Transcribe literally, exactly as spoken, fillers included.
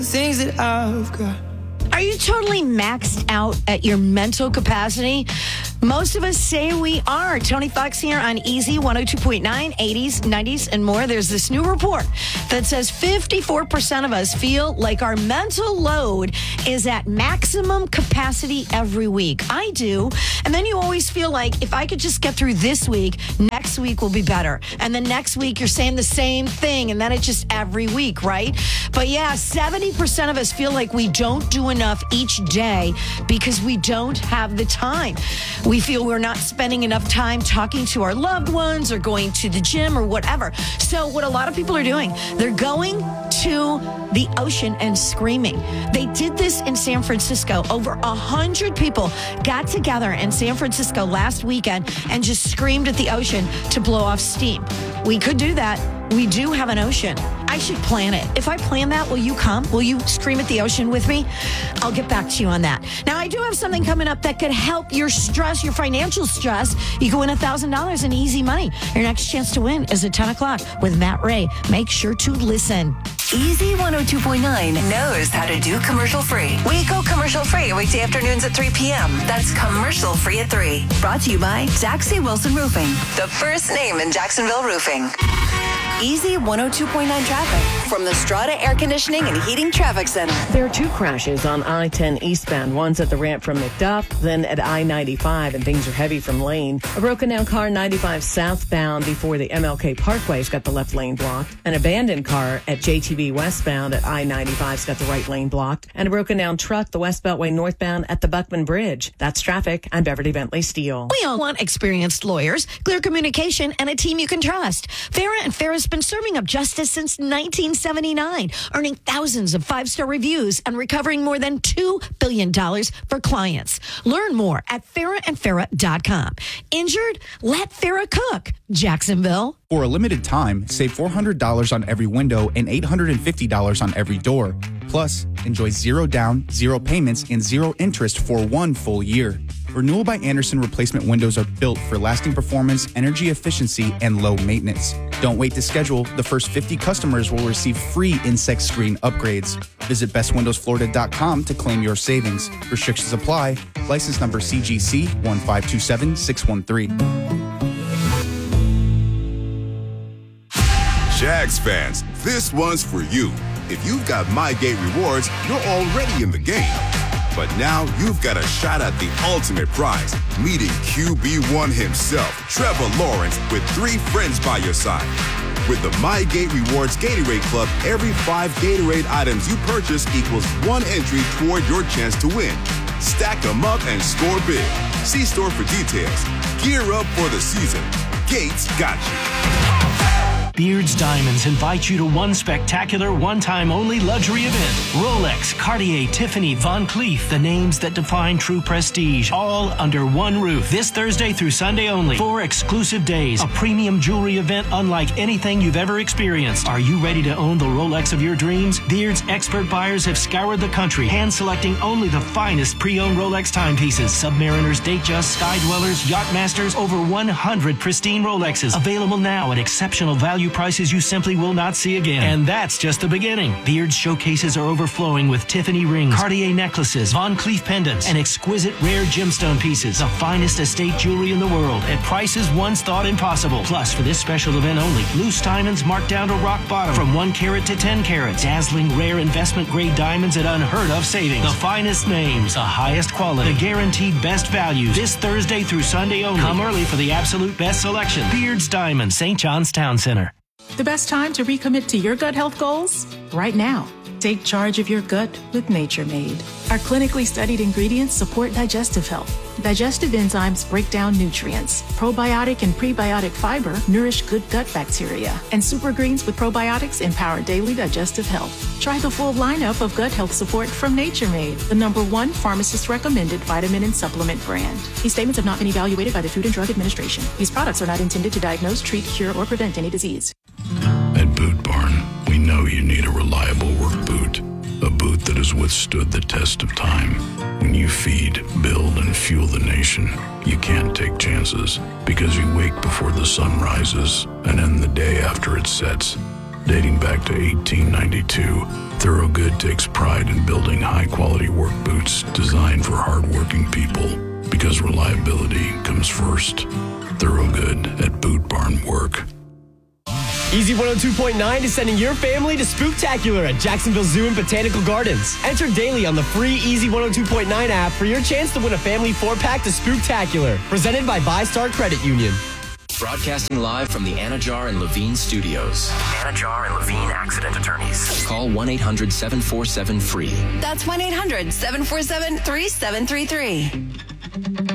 Things that I've got. Are you totally maxed out at your mental capacity? Most of us say we are. Tony Fox here on Easy one oh two point nine, eighties, nineties, and more. There's this new report that says fifty-four percent of us feel like our mental load is at maximum capacity every week. I do. And then you always feel like if I could just get through this week, next week will be better. And then next week you're saying the same thing. And then it's just every week, right? But yeah, seventy percent of us feel like we don't do enough each day because we don't have the time. We feel we're not spending enough time talking to our loved ones or going to the gym or whatever. So what a lot of people are doing, they're going to the ocean and screaming. They did this in San Francisco. Over a hundred people got together in San Francisco last weekend and just screamed at the ocean to blow off steam. We could do that. We do have an ocean. I should plan it. If I plan that, will you come? Will you scream at the ocean with me? I'll get back to you on that. Now, I do have something coming up that could help your stress, your financial stress. You can win one thousand dollars in easy money. Your next chance to win is at ten o'clock with Matt Ray. Make sure to listen. Easy one oh two point nine knows how to do commercial free. We go commercial free weekday afternoons at three p.m. That's commercial free at three. Brought to you by Jackson Wilson Roofing, the first name in Jacksonville roofing. Easy one oh two point nine traffic from the Strata Air Conditioning and Heating Traffic Center. There are two crashes on I ten eastbound. One's at the ramp from McDuff, then at I ninety-five, and things are heavy from Lane. A broken down car ninety-five southbound before the M L K Parkway's got the left lane blocked. An abandoned car at J T B westbound at I ninety-five's got the right lane blocked. And a broken down truck the West Beltway northbound at the Buckman Bridge. That's traffic. I'm Beverly Bentley Steele. We all want experienced lawyers, clear communication, and a team you can trust. Farrah and Farrah's been serving up justice since nineteen seventy-nine, earning thousands of five-star reviews and recovering more than two billion dollars for clients. Learn more at farrah and farrah dot com. Injured? Let Farrah cook. Jacksonville. For a limited time, save four hundred dollars on every window and eight hundred fifty dollars on every door. Plus, enjoy zero down, zero payments, and zero interest for one full year. Renewal by Andersen replacement windows are built for lasting performance, energy efficiency, and low maintenance. Don't wait to schedule. The first fifty customers will receive free insect screen upgrades. Visit best windows florida dot com to claim your savings. Restrictions apply. License number C G C one five two seven six one three. Jags fans, this one's for you. If you've got MyGate Rewards, you're already in the game. But now you've got a shot at the ultimate prize, meeting Q B one himself, Trevor Lawrence, with three friends by your side. With the MyGate Rewards Gatorade Club, every five Gatorade items you purchase equals one entry toward your chance to win. Stack them up and score big. See store for details. Gear up for the season. Gates got you. Beards Diamonds invite you to one spectacular, one-time only luxury event. Rolex, Cartier, Tiffany, Van Cleef, the names that define true prestige, all under one roof. This Thursday through Sunday only. Four exclusive days. A premium jewelry event unlike anything you've ever experienced. Are you ready to own the Rolex of your dreams? Beards expert buyers have scoured the country, hand-selecting only the finest pre-owned Rolex timepieces. Submariners, Datejust, Sky Dwellers, Yachtmasters, over one hundred pristine Rolexes. Available now at exceptional value prices you simply will not see again. And that's just the beginning. Beard's showcases are overflowing with Tiffany rings, Cartier necklaces, Van Cleef pendants, and exquisite rare gemstone pieces. The finest estate jewelry in the world at prices once thought impossible. Plus, for this special event only, loose diamonds marked down to rock bottom from one carat to ten carats. Dazzling rare investment grade diamonds at unheard of savings. The finest names, the highest quality, the guaranteed best value. This Thursday through Sunday only. Come early for the absolute best selection. Beard's Diamonds, Saint John's Town Center. The best time to recommit to your gut health goals? Right now. Take charge of your gut with Nature Made. Our clinically studied ingredients support digestive health. Digestive enzymes break down nutrients. Probiotic and prebiotic fiber nourish good gut bacteria. And super greens with probiotics empower daily digestive health. Try the full lineup of gut health support from Nature Made, the number one pharmacist-recommended vitamin and supplement brand. These statements have not been evaluated by the Food and Drug Administration. These products are not intended to diagnose, treat, cure, or prevent any disease. At Boot Barn, we know you need a reliable work boot. A boot that has withstood the test of time. When you feed, build, and fuel the nation, you can't take chances because you wake before the sun rises and end the day after it sets. Dating back to eighteen ninety-two, Thorogood takes pride in building high-quality work boots designed for hard-working people because reliability comes first. Thorogood at Boot Barn Work. Easy one oh two point nine is sending your family to Spooktacular at Jacksonville Zoo and Botanical Gardens. Enter daily on the free Easy one oh two point nine app for your chance to win a family four-pack to Spooktacular. Presented by VyStar Credit Union. Broadcasting live from the Anajar and Levine studios. Anajar and Levine Accident Attorneys. Call one eight hundred seven four seven free. That's one eight hundred seven four seven three seven three three.